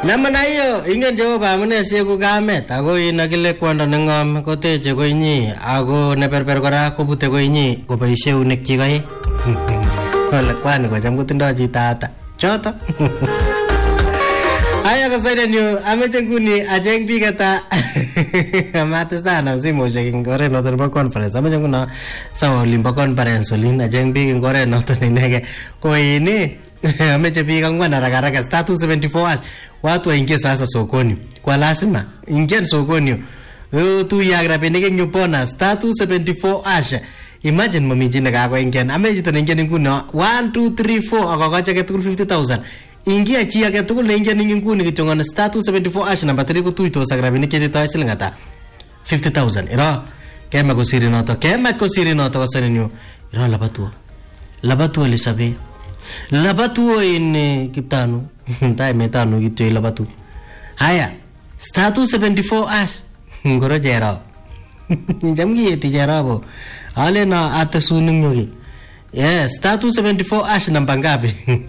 Namna hiyo ingen Jehova amune siku kamet ako inakile kwondo nengom koteche koinyi ako neperper kora kobute koinyi koboisie unek kai. Wala kwani kocham kotindoi chito ata. Choto. Aya kasaida niyo ameche nguni ajeng biik ata amate sana simoshek ing oret noto nebo conference ameche nguna sawa olimbo conference olin ajeng biik ing oret noto inege koini ameche biik angwan haraka status 74 watu waingie sasa sokoni kwa lazima ingia sokoni tuya rabinik ing bonus status 74 imagine mami chi nekakoingia ameche to ingen nguno 1 2 3 4 akakoche ke tugul 50000 ingia chi age tugul ingia ning nguni kichongana status 74 number 3 kutuitos ak rabinik chetitoi siling ata 50000 ira kema kosiri noto kosenenyu ira labatu Elizabeth labatu in Kiptanu tai metanu kityo labatu haya status 74 ngoro jera jamgi eti jera bo ale na atasunung yogi yes status 74 number ngapi